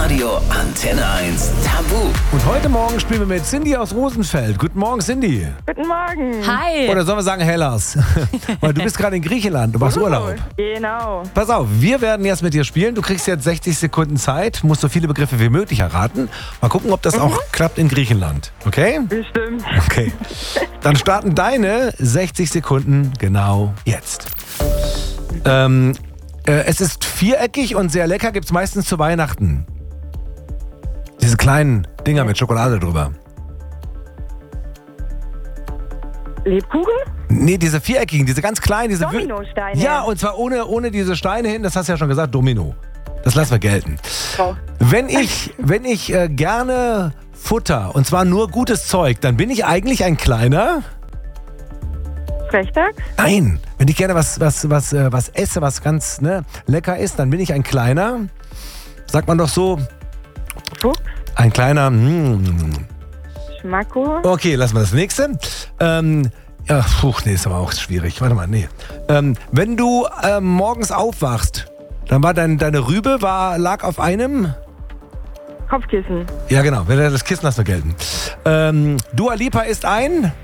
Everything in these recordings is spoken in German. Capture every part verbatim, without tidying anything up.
Radio Antenne eins Tabu. Und heute Morgen spielen wir mit Cindy aus Rosenfeld. Guten Morgen, Cindy. Guten Morgen. Hi. Oder sollen wir sagen Hellas? Weil du bist gerade in Griechenland, du machst Urlaub. Genau. Pass auf, wir werden jetzt mit dir spielen. Du kriegst jetzt sechzig Sekunden Zeit, musst so viele Begriffe wie möglich erraten. Mal gucken, ob das auch klappt in Griechenland. Okay? Bestimmt. Okay. Dann starten deine sechzig Sekunden genau jetzt. Ähm, äh, es ist viereckig und sehr lecker, gibt es meistens zu Weihnachten. Diese kleinen Dinger mit Schokolade drüber. Lebkuchen? Nee, diese viereckigen, diese ganz kleinen. Diese Wü- Dominosteine. Ja, und zwar ohne, ohne diese Steine hin, das hast du ja schon gesagt, Domino. Das lassen wir gelten. Oh. Wenn ich, wenn ich äh, gerne Futter, und zwar nur gutes Zeug, dann bin ich eigentlich ein kleiner... Frechdachs? Nein, wenn ich gerne was, was, was, äh, was esse, was ganz ne, lecker ist, dann bin ich ein kleiner, sagt man doch so, Fuchs? ein kleiner, mm. Schmacko? Okay, lassen wir das nächste. Ähm, ja, puh, nee, ist aber auch schwierig. Warte mal, nee. Ähm, wenn du ähm, morgens aufwachst, dann war dein, deine Rübe, war, lag auf einem... Kopfkissen? Ja, genau, das Kissen lassen wir gelten. Ähm, Dua Lipa ist ein...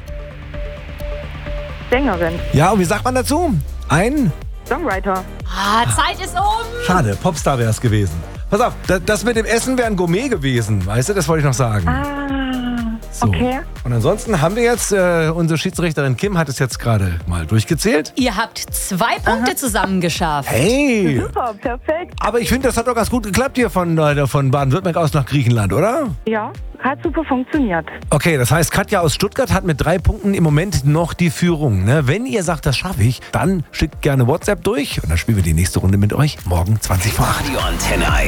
Sängerin? Ja, und wie sagt man dazu? Ein... Songwriter? Ah, Zeit ist um. Schade, Popstar wäre es gewesen. Pass auf, das, das mit dem Essen wäre ein Gourmet gewesen, weißt du, das wollte ich noch sagen. Ah, So. okay. Und ansonsten haben wir jetzt, äh, unsere Schiedsrichterin Kim hat es jetzt gerade mal durchgezählt. Ihr habt zwei Punkte zusammen geschafft. Hey! Super, perfekt. Aber ich finde, das hat doch ganz gut geklappt hier von, äh, von Baden-Württemberg aus nach Griechenland, oder? Ja, hat super funktioniert. Okay, das heißt, Katja aus Stuttgart hat mit drei Punkten im Moment noch die Führung. Ne? Wenn ihr sagt, das schaffe ich, dann schickt gerne WhatsApp durch und dann spielen wir die nächste Runde mit euch morgen zwanzig vor acht. Radio Antenne eins.